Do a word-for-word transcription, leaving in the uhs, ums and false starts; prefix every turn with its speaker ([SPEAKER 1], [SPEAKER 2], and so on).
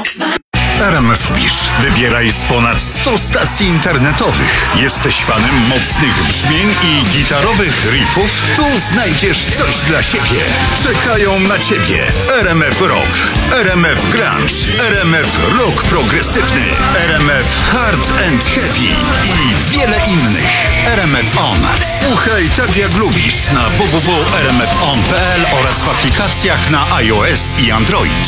[SPEAKER 1] R M F Bisz. Wybieraj z ponad stu stacji internetowych. Jesteś fanem mocnych brzmień i gitarowych riffów? Tu znajdziesz coś dla siebie. Czekają na Ciebie R M F Rock, R M F Grunge, R M F Rock Progresywny, R M F Hard and Heavy i wiele innych. R M F On. Słuchaj tak jak lubisz na w w w kropka r m f on kropka p l oraz w aplikacjach na iOS i Android.